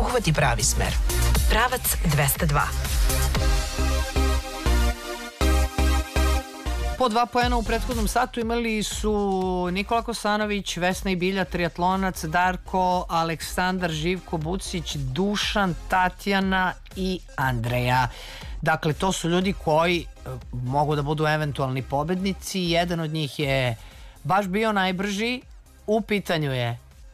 uvati pravi smer. Pravac 202. Po 2 poena u prethodnom satu imali su Nikola Kosanović, Vesna i Bilja, triatlonac, Darko, Aleksandar, Živko Bucić, Dušan, Tatjana i Andreja. Dakle, to su ljudi koji mogu da budu eventualni pobednici. Jedan od njih je baš bio najbrži. U pitanju je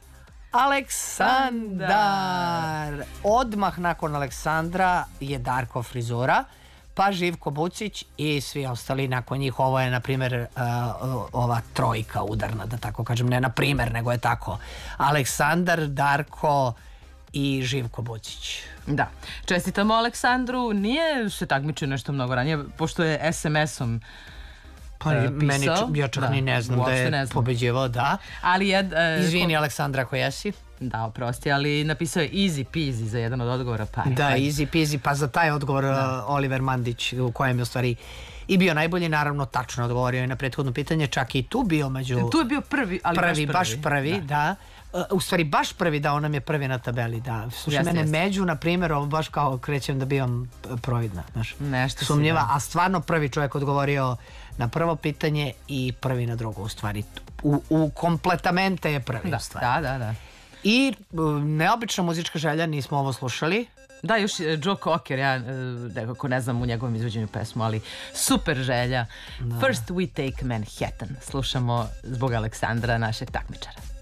Aleksandar. Odmah nakon Aleksandra je Darko Frizura, pa Živko Bucić i svi ostali nakon njih. Ovo je, na primjer, ova trojka udarna, da tako kažem, ne na primjer, nego je tako. Aleksandar, Darko i Živko Bucić. Da, čestitamo Aleksandru, nije se takmičio nešto mnogo ranije, pošto je SMS-om Meni, ja čak ni ne znam da je pobeđivao, da. Ali izvini Aleksandra ako jesi. Da, oprosti, ali napisao je easy peasy za jedan od odgovora. Da, easy peasy, pa za taj odgovor Oliver Mandić, u kojem je u stvari i bio najbolji, naravno tačno odgovorio je na prethodno pitanje, čak i tu bio među... Tu je bio prvi, ali baš prvi, da. U stvari baš prvi, da, on nam je prvi na tabeli, da. Slušaj, mene među, na primjer, ovo baš kao krećem da bivam providna, znaš. Nešto sumnjiva, a stvarno prvi čovjek odgovorio na prvo pitanje i prvi na drugo, u stvari. U kompletamente je prvi, u stvari. Da. I neobična muzička želja, nismo ovo slušali. Da, još Joe Cocker, ja nekako ne znam u njegovom izvođenju pesmu, ali super želja. First we take Manhattan. Slušamo zbog Aleksandra, našeg takmičara.